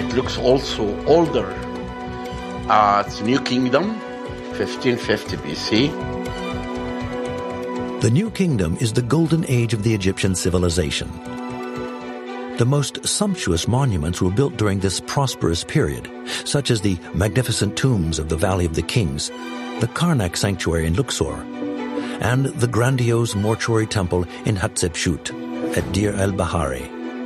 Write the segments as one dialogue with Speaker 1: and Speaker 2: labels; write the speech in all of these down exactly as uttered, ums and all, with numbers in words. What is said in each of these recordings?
Speaker 1: it looks also older. Uh, it's New Kingdom, fifteen fifty B C.
Speaker 2: The New Kingdom is the golden age of the Egyptian civilization. The most sumptuous monuments were built during this prosperous period, such as the magnificent tombs of the Valley of the Kings, the Karnak Sanctuary in Luxor, and the grandiose mortuary temple in Hatshepsut at Deir el-Bahari.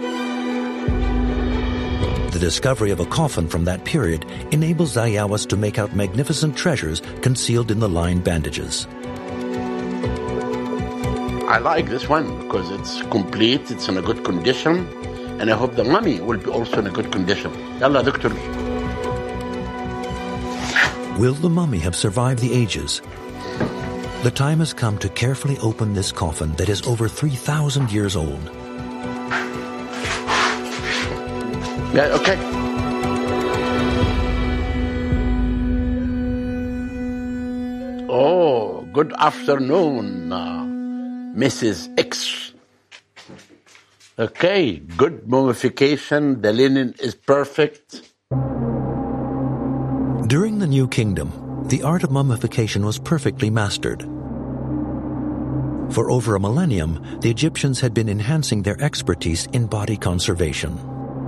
Speaker 2: The discovery of a coffin from that period enables Zayawas to make out magnificent treasures concealed in the lined bandages.
Speaker 1: I like this one because it's complete, it's in a good condition, and I hope the mummy will be also in a good condition. Yalla, doctor.
Speaker 2: Will the mummy have survived the ages? The time has come to carefully open this coffin that is over three thousand years old.
Speaker 1: Yeah, okay. Oh, good afternoon, uh, Missus X. Okay, good mummification. The linen is perfect.
Speaker 2: During the New Kingdom, the art of mummification was perfectly mastered. For over a millennium, the Egyptians had been enhancing their expertise in body conservation.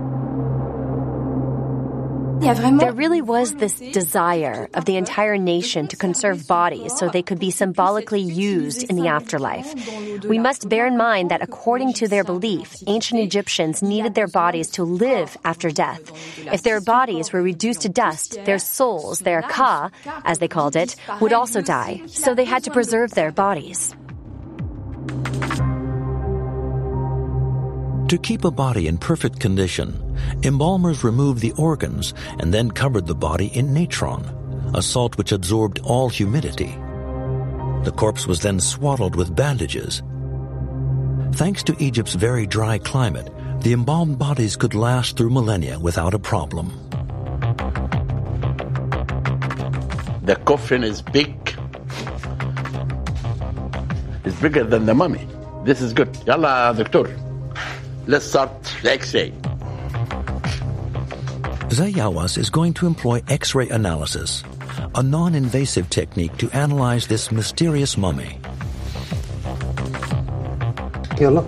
Speaker 3: There really was this desire of the entire nation to conserve bodies so they could be symbolically used in the afterlife. We must bear in mind that according to their belief, ancient Egyptians needed their bodies to live after death. If their bodies were reduced to dust, their souls, their ka, as they called it, would also die. So they had to preserve their bodies.
Speaker 2: To keep a body in perfect condition, embalmers removed the organs and then covered the body in natron, a salt which absorbed all humidity. The corpse was then swaddled with bandages. Thanks to Egypt's very dry climate, the embalmed bodies could last through millennia without a problem.
Speaker 1: The coffin is big. It's bigger than the mummy. This is good. Yalla, doctor. Let's start the X-ray.
Speaker 2: Zayawas is going to employ X-ray analysis, a non-invasive technique to analyze this mysterious mummy.
Speaker 4: Yalla.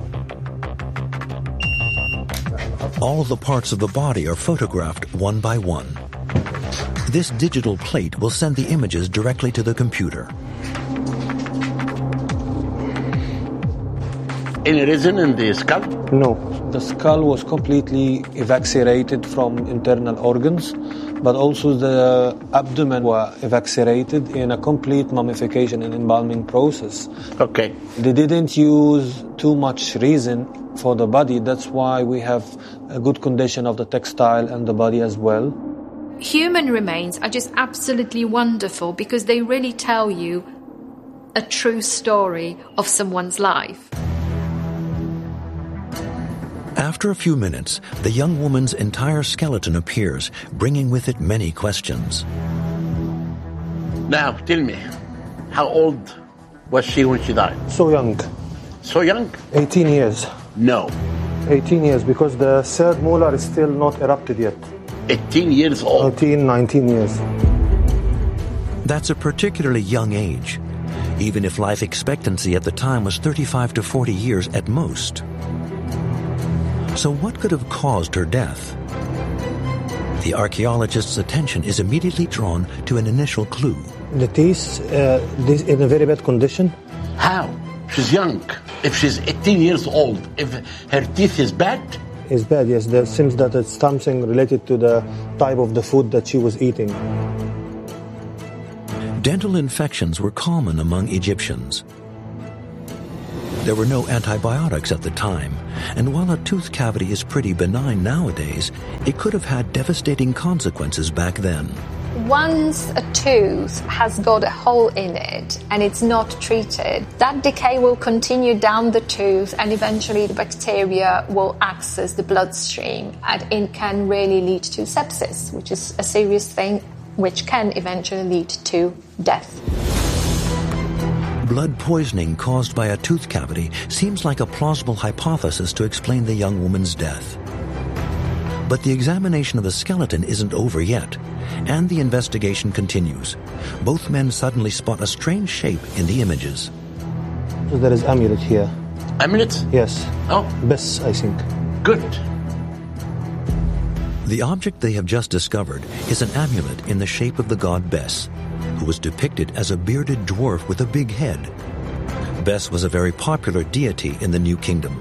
Speaker 2: All of the parts of the body are photographed one by one. This digital plate will send the images directly to the computer.
Speaker 1: Any reason in the skull?
Speaker 4: No. The skull was completely evacuated from internal organs, but also the abdomen were evacuated in a complete mummification and embalming process.
Speaker 1: Okay.
Speaker 4: They didn't use too much resin for the body. That's why we have a good condition of the textile and the body as well.
Speaker 5: Human remains are just absolutely wonderful because they really tell you a true story of someone's life.
Speaker 2: After a few minutes, the young woman's entire skeleton appears, bringing with it many questions.
Speaker 1: Now, tell me, how old was she when she died?
Speaker 4: So young.
Speaker 1: So young?
Speaker 4: eighteen years.
Speaker 1: No.
Speaker 4: eighteen years, because the third molar is still not erupted yet.
Speaker 1: eighteen years old?
Speaker 4: eighteen, nineteen years.
Speaker 2: That's a particularly young age, even if life expectancy at the time was thirty-five to forty years at most. So what could have caused her death? The archaeologist's attention is immediately drawn to an initial clue.
Speaker 4: The teeth uh, this in a very bad condition.
Speaker 1: How? She's young. If she's eighteen years old, if her teeth is bad?
Speaker 4: Is bad, yes. There seems that it's something related to the type of the food that she was eating.
Speaker 2: Dental infections were common among Egyptians. There were no antibiotics at the time, and while a tooth cavity is pretty benign nowadays, it could have had devastating consequences back then.
Speaker 6: Once a tooth has got a hole in it and it's not treated, that decay will continue down the tooth and eventually the bacteria will access the bloodstream and it can really lead to sepsis, which is a serious thing which can eventually lead to death.
Speaker 2: Blood poisoning caused by a tooth cavity seems like a plausible hypothesis to explain the young woman's death. But the examination of the skeleton isn't over yet, and the investigation continues. Both men suddenly spot a strange shape in the images.
Speaker 4: There is amulet here.
Speaker 1: Amulet?
Speaker 4: Yes.
Speaker 1: Oh.
Speaker 4: Bes, I think.
Speaker 1: Good.
Speaker 2: The object they have just discovered is an amulet in the shape of the god Bes, who was depicted as a bearded dwarf with a big head. Bes was a very popular deity in the New Kingdom.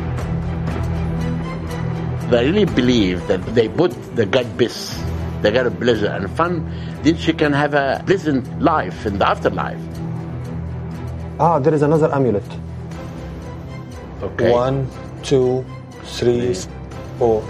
Speaker 1: They really believe that they put the god Bes, the god of pleasure and fun, then she can have a pleasant life in the afterlife.
Speaker 4: Ah, there is another amulet.
Speaker 1: Okay.
Speaker 4: One, two, three, four.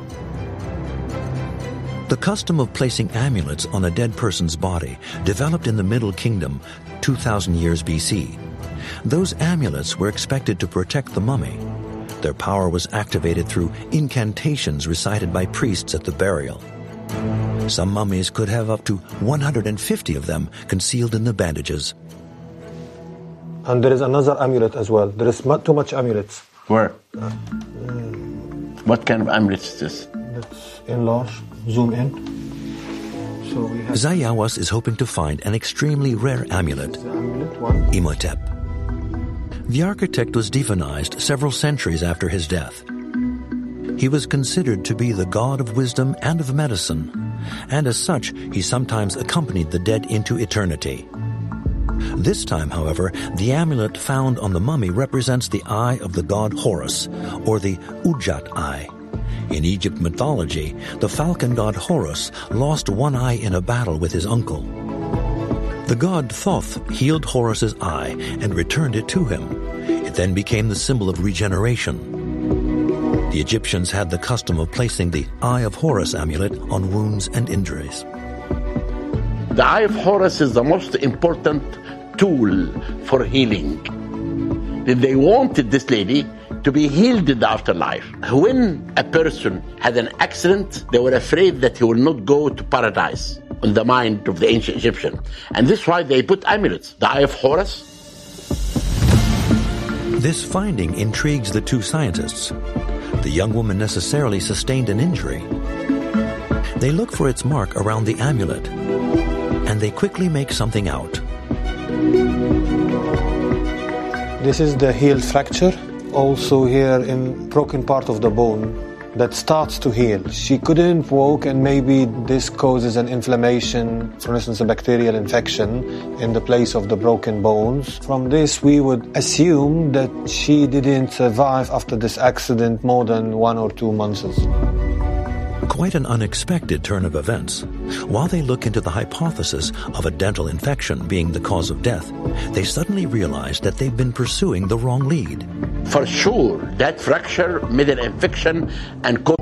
Speaker 2: The custom of placing amulets on a dead person's body developed in the Middle Kingdom two thousand years B C. Those amulets were expected to protect the mummy. Their power was activated through incantations recited by priests at the burial. Some mummies could have up to one hundred fifty of them concealed in the bandages.
Speaker 4: And there is another amulet as well. There is mu- too much amulets.
Speaker 1: Where? Uh, mm. What kind of amulet is this?
Speaker 4: Let's enlarge, zoom in. So we have
Speaker 2: Zayawas is hoping to find an extremely rare amulet,
Speaker 4: amulet one.
Speaker 2: Imhotep. The architect was divinized several centuries after his death. He was considered to be the god of wisdom and of medicine, and as such, he sometimes accompanied the dead into eternity. This time, however, the amulet found on the mummy represents the eye of the god Horus, or the Ujat eye. In Egypt mythology, the falcon god Horus lost one eye in a battle with his uncle. The god Thoth healed Horus's eye and returned it to him. It then became the symbol of regeneration. The Egyptians had the custom of placing the Eye of Horus amulet on wounds and injuries.
Speaker 1: The Eye of Horus is the most important tool for healing. They wanted this lady to be healed in the afterlife. When a person had an accident, they were afraid that he will not go to paradise in the mind of the ancient Egyptian. And this is why they put amulets. The Eye of Horus.
Speaker 2: This finding intrigues the two scientists. The young woman necessarily sustained an injury. They look for its mark around the amulet, and they quickly make something out.
Speaker 4: This is the heel fracture, also here in broken part of the bone that starts to heal. She couldn't walk, and maybe this causes an inflammation, for instance, a bacterial infection in the place of the broken bones. From this, we would assume that she didn't survive after this accident more than one or two months.
Speaker 2: Quite an unexpected turn of events. While they look into the hypothesis of a dental infection being the cause of death, they suddenly realize that they've been pursuing the wrong lead.
Speaker 1: For sure, that fracture made an infection and caused